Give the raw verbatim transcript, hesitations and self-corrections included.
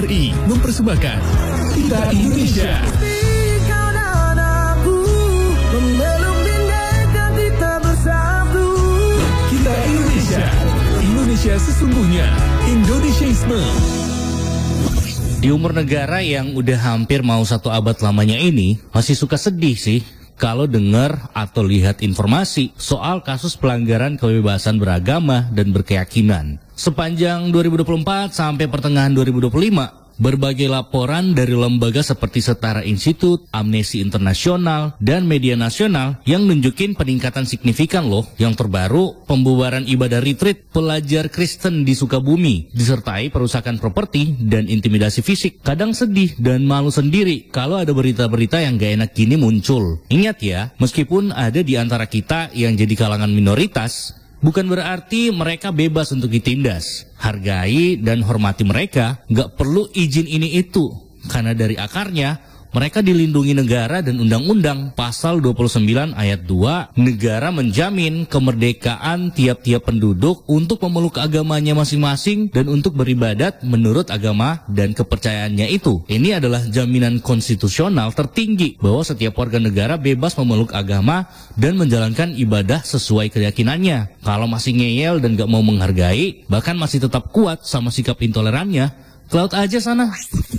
R I mempersembahkan Kita Indonesia. Kita Indonesia, Indonesia sesungguhnya, Indonesiaisme. Di umur negara yang udah hampir mau satu abad lamanya ini, masih suka sedih sih kalau dengar atau lihat informasi soal kasus pelanggaran kebebasan beragama dan berkeyakinan. Sepanjang dua ribu dua puluh empat sampai pertengahan dua ribu dua puluh lima, berbagai laporan dari lembaga seperti Setara Institut, Amnesty International, dan media nasional yang nunjukin peningkatan signifikan loh. Yang terbaru, pembubaran ibadah retreat pelajar Kristen di Sukabumi, disertai perusakan properti dan intimidasi fisik. Kadang sedih dan malu sendiri kalau ada berita-berita yang gak enak gini muncul. Ingat ya, meskipun ada di antara kita yang jadi kalangan minoritas, bukan berarti mereka bebas untuk ditindas. Hargai dan hormati mereka, nggak perlu izin ini itu. Karena dari akarnya, mereka dilindungi negara dan undang-undang. Pasal dua puluh sembilan ayat dua, negara menjamin kemerdekaan tiap-tiap penduduk untuk memeluk agamanya masing-masing dan untuk beribadat menurut agama dan kepercayaannya itu. Ini adalah jaminan konstitusional tertinggi bahwa setiap warga negara bebas memeluk agama dan menjalankan ibadah sesuai keyakinannya. Kalau masih ngeyel dan gak mau menghargai, bahkan masih tetap kuat sama sikap intolerannya, ke laut aja sana.